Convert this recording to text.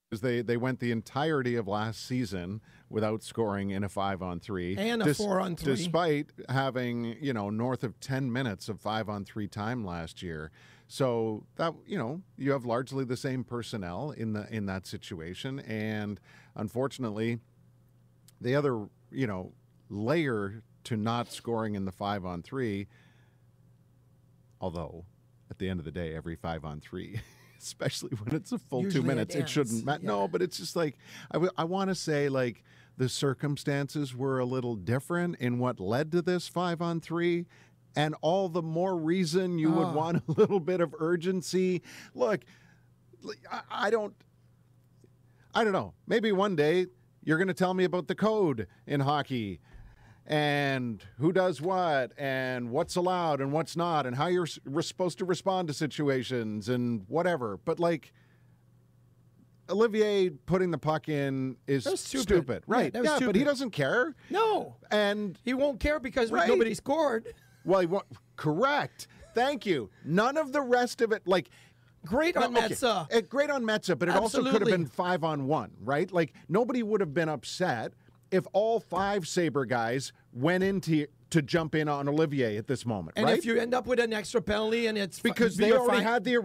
They went the entirety of last season without scoring in a 5-on-3 and a 4-on-3, despite having north of 10 minutes of 5-on-3 time last year. So that you have largely the same personnel in that situation, and unfortunately, the other layer to not scoring in the 5-on-3, although at the end of the day, every 5-on-3. Especially when it's a full Usually 2 minutes. It shouldn't matter. Yeah. No, but it's just like, I want to say, like, the circumstances were a little different in what led to this 5-on-3, and all the more reason you would want a little bit of urgency. Look, I don't know. Maybe one day you're going to tell me about the code in hockey and who does what and what's allowed and what's not and how you're supposed to respond to situations and whatever. But, like, Olivier putting the puck in is stupid. Right. Yeah, stupid. But he doesn't care. No. And he won't care because nobody scored. Well, he won't. Correct. Thank you. None of the rest of it, like... Great on Metsä. Great on Metsä, but it also could have been 5-on-1, right? Like, nobody would have been upset if all 5 Sabre guys went into to jump in on Olivier at this moment, and right? if you end up with an extra penalty and it's because they already had the